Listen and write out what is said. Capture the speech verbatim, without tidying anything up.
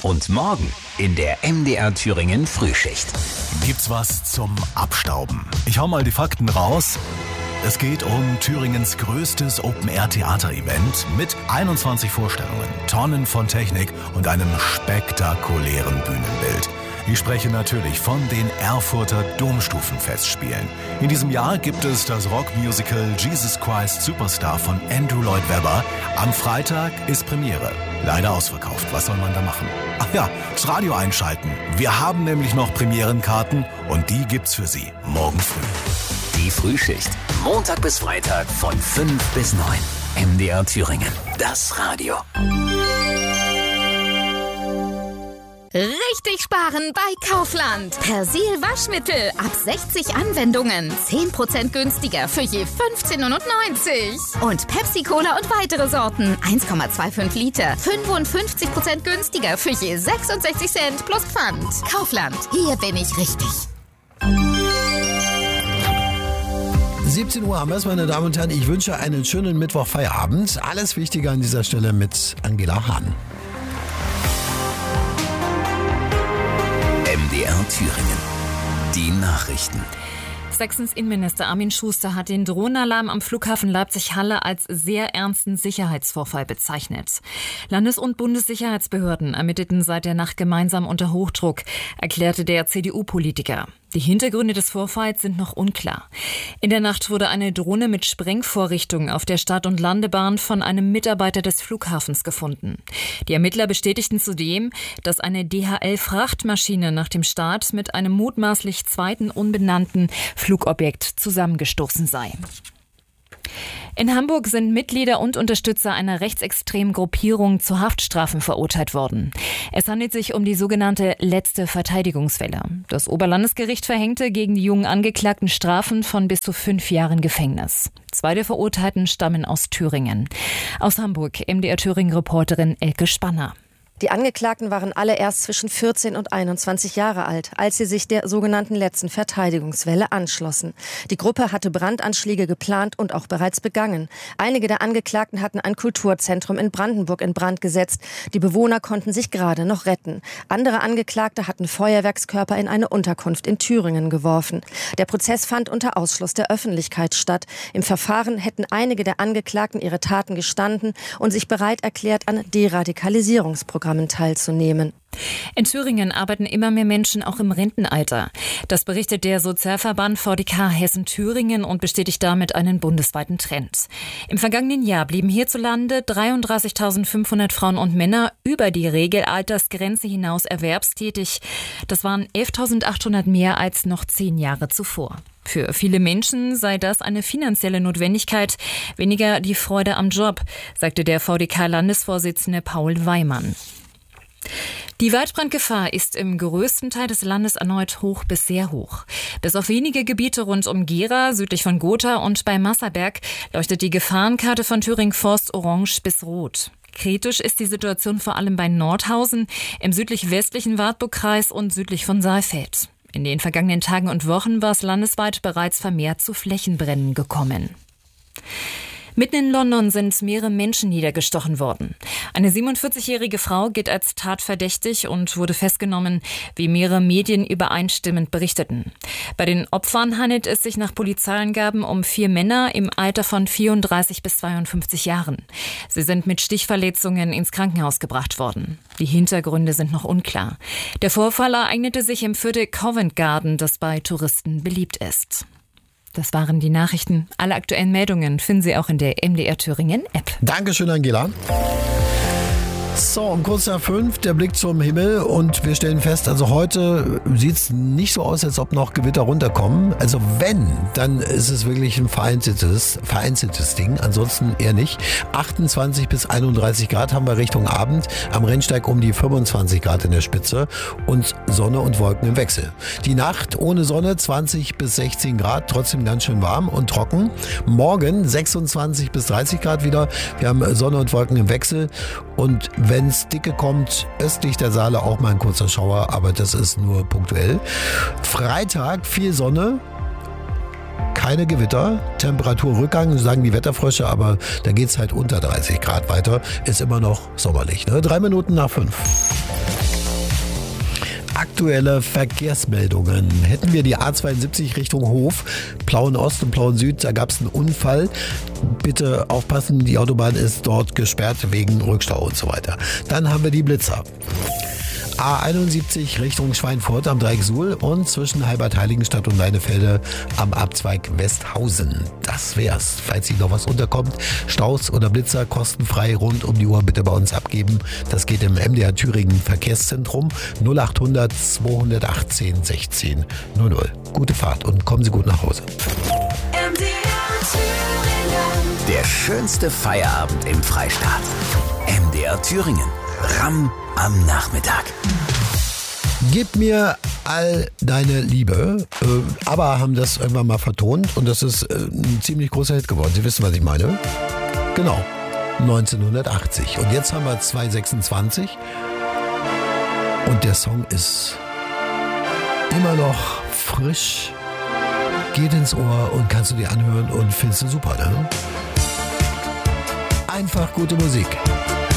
Und morgen in der M D R Thüringen Frühschicht. Gibt's was zum Abstauben? Ich hau mal die Fakten raus. Es geht um Thüringens größtes Open-Air-Theater-Event mit einundzwanzig Vorstellungen, Tonnen von Technik und einem spektakulären Bühnenbild. Ich spreche natürlich von den Erfurter Domstufenfestspielen. In diesem Jahr gibt es das Rockmusical Jesus Christ Superstar von Andrew Lloyd Webber. Am Freitag ist Premiere. Leider ausverkauft. Was soll man da machen? Ach ja, das Radio einschalten. Wir haben nämlich noch Premierenkarten und die gibt's für Sie morgen früh. Die Frühschicht. Montag bis Freitag von fünf bis neun. M D R Thüringen. Das Radio. Richtig sparen bei Kaufland. Persil Waschmittel ab sechzig Anwendungen. zehn Prozent günstiger für je fünfzehn neunundneunzig. Und Pepsi Cola und weitere Sorten. eins Komma fünfundzwanzig Liter. fünfundfünfzig Prozent günstiger für je sechsundsechzig Cent plus Pfand. Kaufland. Hier bin ich richtig. siebzehn Uhr haben wir es, meine Damen und Herren. Ich wünsche einen schönen Mittwochfeierabend. Alles Wichtige an dieser Stelle mit Angela Hahn. M D R Thüringen. Die Nachrichten. Sächsens Innenminister Armin Schuster hat den Drohnenalarm am Flughafen Leipzig-Halle als sehr ernsten Sicherheitsvorfall bezeichnet. Landes- und Bundessicherheitsbehörden ermittelten seit der Nacht gemeinsam unter Hochdruck, erklärte der C D U-Politiker. Die Hintergründe des Vorfalls sind noch unklar. In der Nacht wurde eine Drohne mit Sprengvorrichtungen auf der Start- und Landebahn von einem Mitarbeiter des Flughafens gefunden. Die Ermittler bestätigten zudem, dass eine D H L-Frachtmaschine nach dem Start mit einem mutmaßlich zweiten unbenannten Flugobjekt zusammengestoßen sei. In Hamburg sind Mitglieder und Unterstützer einer rechtsextremen Gruppierung zu Haftstrafen verurteilt worden. Es handelt sich um die sogenannte letzte Verteidigungswelle. Das Oberlandesgericht verhängte gegen die jungen Angeklagten Strafen von bis zu fünf Jahren Gefängnis. Zwei der Verurteilten stammen aus Thüringen. Aus Hamburg M D R Thüringen-Reporterin Elke Spanner. Die Angeklagten waren alle erst zwischen vierzehn und einundzwanzig Jahre alt, als sie sich der sogenannten letzten Verteidigungswelle anschlossen. Die Gruppe hatte Brandanschläge geplant und auch bereits begangen. Einige der Angeklagten hatten ein Kulturzentrum in Brandenburg in Brand gesetzt. Die Bewohner konnten sich gerade noch retten. Andere Angeklagte hatten Feuerwerkskörper in eine Unterkunft in Thüringen geworfen. Der Prozess fand unter Ausschluss der Öffentlichkeit statt. Im Verfahren hätten einige der Angeklagten ihre Taten gestanden und sich bereit erklärt, an Deradikalisierungsprogrammen teilzunehmen. In Thüringen arbeiten immer mehr Menschen auch im Rentenalter. Das berichtet der Sozialverband V D K Hessen-Thüringen und bestätigt damit einen bundesweiten Trend. Im vergangenen Jahr blieben hierzulande dreiunddreißigtausendfünfhundert Frauen und Männer über die Regelaltersgrenze hinaus erwerbstätig. Das waren elftausendachthundert mehr als noch zehn Jahre zuvor. Für viele Menschen sei das eine finanzielle Notwendigkeit, weniger die Freude am Job, sagte der V D K-Landesvorsitzende Paul Weimann. Die Waldbrandgefahr ist im größten Teil des Landes erneut hoch bis sehr hoch. Bis auf wenige Gebiete rund um Gera, südlich von Gotha und bei Masserberg leuchtet die Gefahrenkarte von Thüringen Forst orange bis rot. Kritisch ist die Situation vor allem bei Nordhausen, im südlich-westlichen Wartburgkreis und südlich von Saalfeld. In den vergangenen Tagen und Wochen war es landesweit bereits vermehrt zu Flächenbränden gekommen. Mitten in London sind mehrere Menschen niedergestochen worden. Eine siebenundvierzigjährige Frau gilt als tatverdächtig und wurde festgenommen, wie mehrere Medien übereinstimmend berichteten. Bei den Opfern handelt es sich nach Polizeiangaben um vier Männer im Alter von vierunddreißig bis zweiundfünfzig Jahren. Sie sind mit Stichverletzungen ins Krankenhaus gebracht worden. Die Hintergründe sind noch unklar. Der Vorfall ereignete sich im Viertel Covent Garden, das bei Touristen beliebt ist. Das waren die Nachrichten. Alle aktuellen Meldungen finden Sie auch in der M D R Thüringen App. Dankeschön, Angela. So, um kurz nach fünf, der Blick zum Himmel und wir stellen fest, also heute sieht es nicht so aus, als ob noch Gewitter runterkommen. Also wenn, dann ist es wirklich ein vereinzeltes, vereinzeltes Ding, ansonsten eher nicht. achtundzwanzig bis einunddreißig Grad haben wir Richtung Abend, am Rennsteig um die fünfundzwanzig Grad in der Spitze und Sonne und Wolken im Wechsel. Die Nacht ohne Sonne zwanzig bis sechzehn Grad, trotzdem ganz schön warm und trocken. Morgen sechsundzwanzig bis dreißig Grad wieder, wir haben Sonne und Wolken im Wechsel und wenn es dicke kommt, östlich der Saale auch mal ein kurzer Schauer, aber das ist nur punktuell. Freitag viel Sonne, keine Gewitter, Temperaturrückgang, sagen die Wetterfrösche, aber da geht es halt unter dreißig Grad weiter, ist immer noch sommerlich. Ne? Drei Minuten nach fünf. aktuelle Verkehrsmeldungen. Hätten wir die A zweiundsiebzig Richtung Hof, Plauen Ost und Plauen Süd, da gab es einen Unfall. Bitte aufpassen, die Autobahn ist dort gesperrt wegen Rückstau und so weiter. Dann haben wir die Blitzer. A einundsiebzig Richtung Schweinfurt am Dreieck Suhl und zwischen Halbert-Heiligenstadt und Leinefelde am Abzweig Westhausen. Das wär's. Falls Ihnen noch was unterkommt, Staus oder Blitzer kostenfrei rund um die Uhr bitte bei uns abgeben. Das geht im M D R Thüringen Verkehrszentrum null achthundert zweihundertachtzehn sechzehn null null. Gute Fahrt und kommen Sie gut nach Hause. M D R Thüringen. Der schönste Feierabend im Freistaat. M D R Thüringen. Ramm am Nachmittag. Gib mir all deine Liebe. Äh, aber haben das irgendwann mal vertont und das ist äh, ein ziemlich großer Hit geworden. Sie wissen, was ich meine? Genau, neunzehnhundertachtzig. Und jetzt haben wir zweitausendsechsundzwanzig und der Song ist immer noch frisch, geht ins Ohr und kannst du dir anhören und findest du super, ne? Einfach gute Musik.